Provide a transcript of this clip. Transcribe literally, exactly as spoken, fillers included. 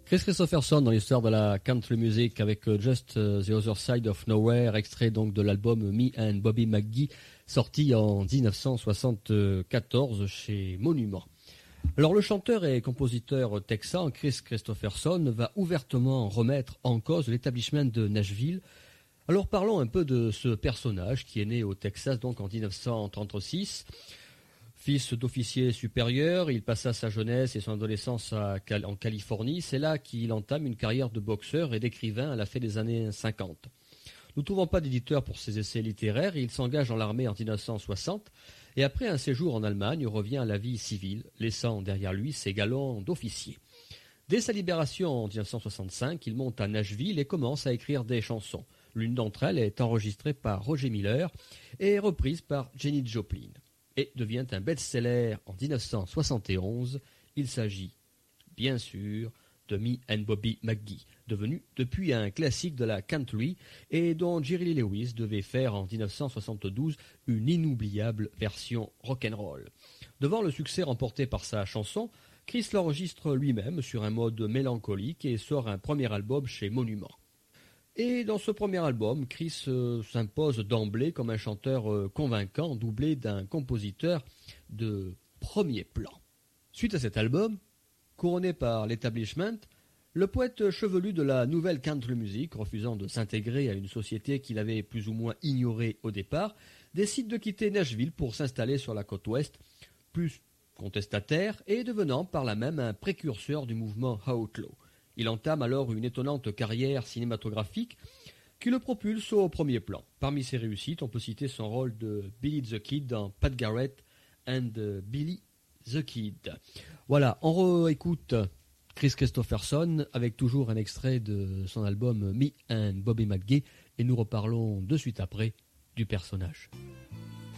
Chris Christopherson dans l'histoire de la country music avec Just the Other Side of Nowhere, extrait donc de l'album Me and Bobby McGee, sorti en dix-neuf cent soixante-quatorze chez Monument. Alors le chanteur et compositeur texan Chris Christopherson va ouvertement remettre en cause l'établissement de Nashville. Alors parlons un peu de ce personnage qui est né au Texas donc en dix-neuf cent trente-six. Fils d'officier supérieur, il passa sa jeunesse et son adolescence à Cal- en Californie. C'est là qu'il entame une carrière de boxeur et d'écrivain à la fin des années cinquante. Ne trouvant pas d'éditeur pour ses essais littéraires, il s'engage dans l'armée en dix-neuf cent soixante et après un séjour en Allemagne, revient à la vie civile, laissant derrière lui ses galons d'officier. Dès sa libération en dix-neuf cent soixante-cinq, il monte à Nashville et commence à écrire des chansons. L'une d'entre elles est enregistrée par Roger Miller et reprise par Janis Joplin. Et devient un best-seller en dix-neuf cent soixante et onze. Il s'agit, bien sûr, de Me and Bobby McGee, devenu depuis un classique de la country et dont Jerry Lee Lewis devait faire en dix-neuf cent soixante-douze une inoubliable version rock'n'roll. Devant le succès remporté par sa chanson, Chris l'enregistre lui-même sur un mode mélancolique et sort un premier album chez Monument. Et dans ce premier album, Chris euh, s'impose d'emblée comme un chanteur euh, convaincant, doublé d'un compositeur de premier plan. Suite à cet album, couronné par l'Establishment, le poète chevelu de la nouvelle country music, refusant de s'intégrer à une société qu'il avait plus ou moins ignorée au départ, décide de quitter Nashville pour s'installer sur la côte ouest, plus contestataire et devenant par là même un précurseur du mouvement outlaw. Il entame alors une étonnante carrière cinématographique qui le propulse au premier plan. Parmi ses réussites, on peut citer son rôle de Billy the Kid dans Pat Garrett and Billy the Kid. Voilà, on réécoute Chris Christopherson avec toujours un extrait de son album Me and Bobby McGee et nous reparlons de suite après du personnage.